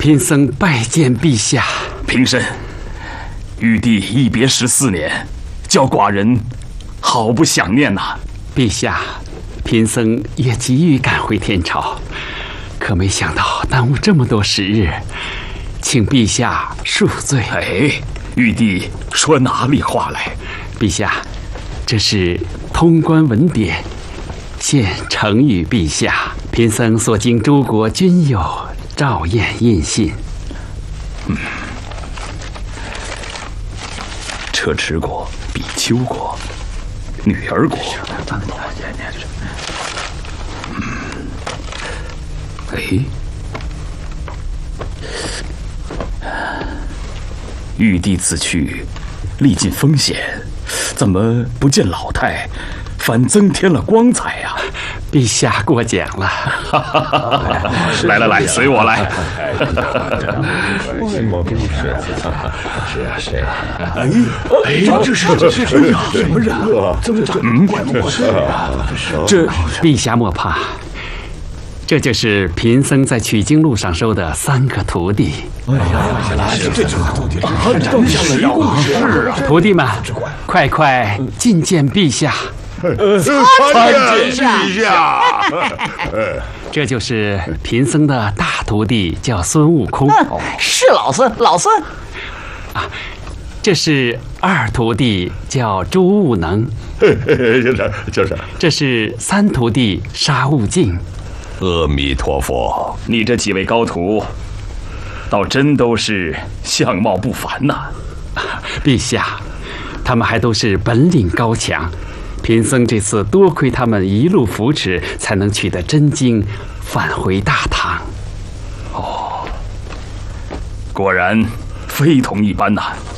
贫僧拜见陛下。 平身。玉帝一别14年，叫寡人好不想念呐。 陛下，贫僧也急于赶回天朝，可没想到耽误这么多时日，请陛下恕罪。 哎，玉帝说哪里话来？ 陛下，这是通关文牒，现呈与陛下。贫僧所经诸国均有照验印信。 车迟国、比丘国、女儿国。玉帝此去，历尽风险，怎么不见老态，反增添了光彩呀？ 陛下过奖了。 来，随我来。这是什么人啊？怎么长得怪不是啊？ 这陛下莫怕，这就是贫僧在取经路上收的3个徒弟。徒弟们，快觐见陛下！ 参见陛下。 这就是贫僧的大徒弟，叫孙悟空。 是老孙。 啊，这是2徒弟，叫朱悟能。 就是。 这是3徒弟，沙悟净。 阿弥陀佛， 你这几位高徒，倒真都是相貌不凡呐。 陛下，他们还都是本领高强。贫僧这次多亏他们一路扶持，才能取得真经，返回大唐。 果然非同一般呐。